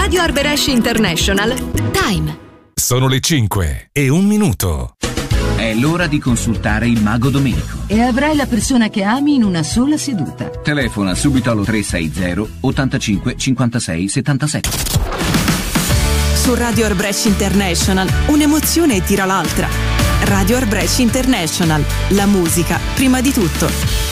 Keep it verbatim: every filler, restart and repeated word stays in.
Radio Arbresh International. Time. Sono le cinque e un minuto. È l'ora di consultare il Mago Domenico. E avrai la persona che ami in una sola seduta. Telefona subito allo tre sei zero ottantacinque cinquantasei settantasette. Su Radio Arbresh International un'emozione tira l'altra. Radio Arbresh International, la musica prima di tutto.